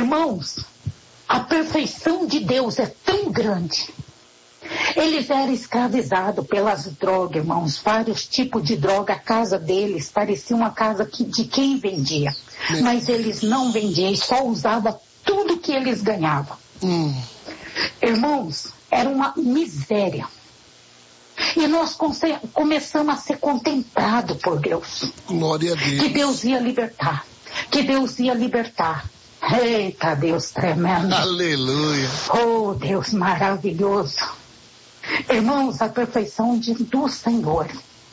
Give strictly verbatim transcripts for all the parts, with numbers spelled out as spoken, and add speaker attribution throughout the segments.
Speaker 1: Irmãos, a perfeição de Deus é tão grande. Eles eram escravizados pelas drogas, irmãos, vários tipos de droga. A casa deles parecia uma casa que, de quem vendia. Mas eles não vendiam, eles só usavam tudo que eles ganhavam. Hum. Irmãos, era uma miséria. E nós começamos a ser contemplados por Deus.
Speaker 2: Glória a Deus.
Speaker 1: Que Deus ia libertar. Que Deus ia libertar. Eita, Deus tremendo.
Speaker 2: Aleluia.
Speaker 1: Oh, Deus maravilhoso. Irmãos, a perfeição de, do Senhor.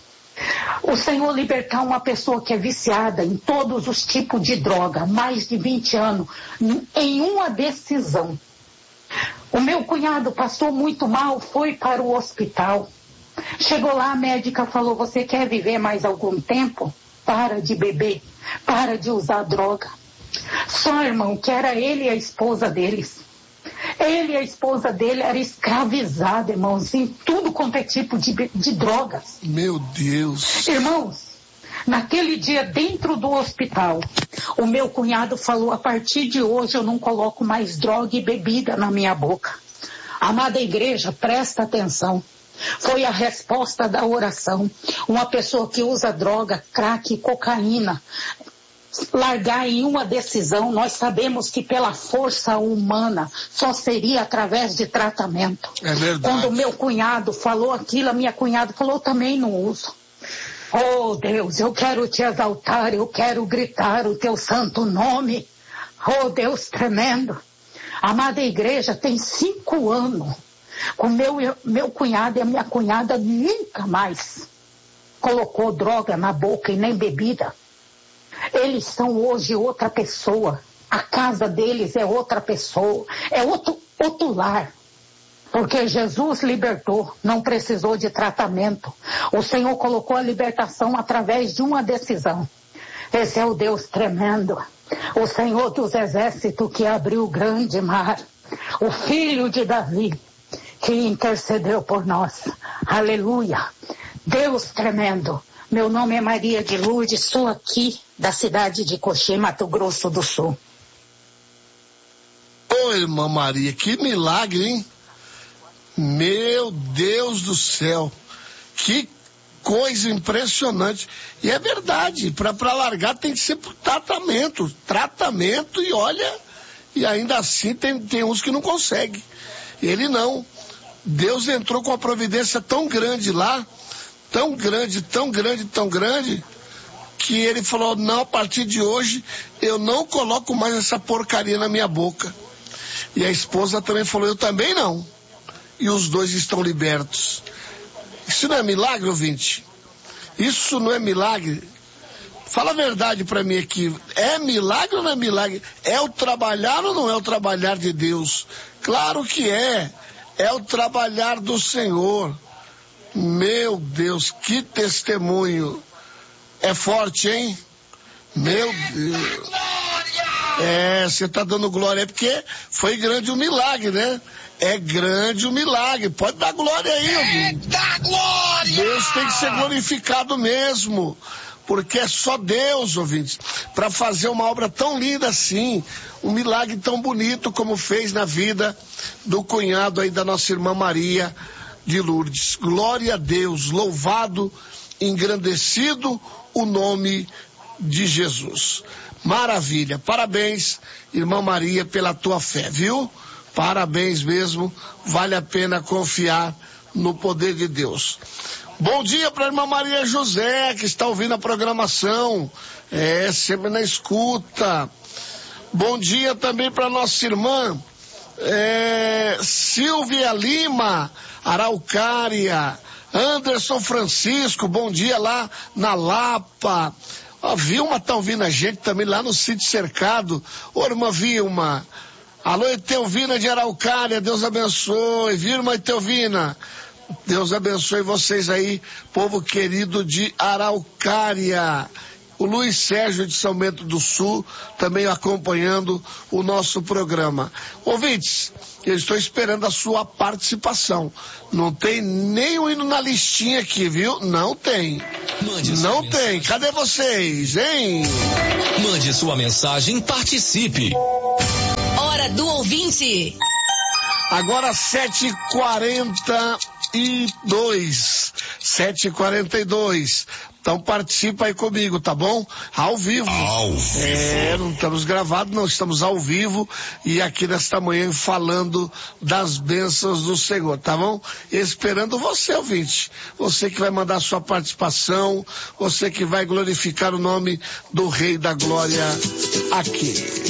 Speaker 1: O Senhor libertar uma pessoa que é viciada em todos os tipos de droga, mais de vinte anos, em uma decisão. O meu cunhado passou muito mal, foi para o hospital. Chegou lá, a médica falou, você quer viver mais algum tempo? Para de beber, para de usar droga. Só, irmão, que era ele e a esposa deles. Ele e a esposa dele eram escravizados, irmãos, em tudo quanto é tipo de, de drogas.
Speaker 2: Meu Deus.
Speaker 1: Irmãos, naquele dia dentro do hospital, o meu cunhado falou, a partir de hoje eu não coloco mais droga e bebida na minha boca. Amada igreja, presta atenção. Foi a resposta da oração. Uma pessoa que usa droga, crack e cocaína, largar em uma decisão, nós sabemos que pela força humana só seria através de tratamento.
Speaker 2: É verdade.
Speaker 1: Quando meu cunhado falou aquilo, a minha cunhada falou, eu também não uso. Oh Deus, eu quero te exaltar, eu quero gritar o teu santo nome. Oh Deus tremendo. Amada igreja, tem cinco anos. O meu, meu cunhado e a minha cunhada nunca mais colocou droga na boca e nem bebida. Eles são hoje outra pessoa. A casa deles é outra pessoa. É outro, outro lar. Porque Jesus libertou, não precisou de tratamento. O Senhor colocou a libertação através de uma decisão. Esse é o Deus tremendo. O Senhor dos exércitos que abriu o grande mar. O Filho de Davi que intercedeu por nós. Aleluia. Deus tremendo. Meu nome é Maria de Lourdes, sou aqui da cidade de Coxim, Mato Grosso do Sul.
Speaker 2: Ô, irmã Maria, que milagre, hein? Meu Deus do céu, que coisa impressionante. E é verdade, para largar tem que ser por tratamento, tratamento e olha, e ainda assim tem, tem uns que não conseguem. Ele não. Deus entrou com uma providência tão grande lá, tão grande, tão grande, tão grande, que ele falou, não, a partir de hoje eu não coloco mais essa porcaria na minha boca. E a esposa também falou, eu também não. E os dois estão libertos. Isso não é milagre, ouvinte? Isso não é milagre? Fala a verdade para mim aqui, é milagre ou não é milagre? É o trabalhar ou não é o trabalhar de Deus? Claro que é, é o trabalhar do Senhor. Meu Deus, que testemunho. É forte, hein? Meu Deus. É, você tá dando glória, é porque foi grande o milagre, né? É grande o milagre. Pode dar glória aí, amigo.
Speaker 3: Eita glória!
Speaker 2: Deus tem que ser glorificado mesmo. Porque é só Deus, ouvintes, para fazer uma obra tão linda assim, um milagre tão bonito como fez na vida do cunhado aí da nossa irmã Maria de Lourdes. Glória a Deus, louvado, engrandecido o nome de Jesus. Maravilha, parabéns, irmã Maria, pela tua fé, viu? Parabéns mesmo, vale a pena confiar no poder de Deus. Bom dia para a irmã Maria José, que está ouvindo a programação, é, sempre na escuta. Bom dia também para nossa irmã é, Silvia Lima, Araucária. Anderson Francisco, bom dia lá na Lapa. A Vilma tá ouvindo a gente também lá no sítio cercado. Ô, irmã Vilma. Alô, Etelvina de Araucária, Deus abençoe. Vilma Etelvina, Deus abençoe vocês aí, povo querido de Araucária. O Luiz Sérgio de São Bento do Sul também acompanhando o nosso programa. Ouvintes, eu estou esperando a sua participação. Não tem nem um hino na listinha aqui, viu? Não tem.
Speaker 3: Mande
Speaker 2: Não
Speaker 3: sua
Speaker 2: tem.
Speaker 3: mensagem.
Speaker 2: Cadê vocês, hein?
Speaker 3: Mande sua mensagem, participe. do ouvinte.
Speaker 2: Agora sete e quarenta e dois. sete e quarenta e dois. Então participa aí comigo, tá bom? Ao vivo.
Speaker 4: Ao vivo.
Speaker 2: É, não estamos gravados, não, estamos ao vivo e aqui nesta manhã falando das bênçãos do Senhor, tá bom? Esperando você, ouvinte. Você que vai mandar sua participação, você que vai glorificar o nome do Rei da Glória aqui.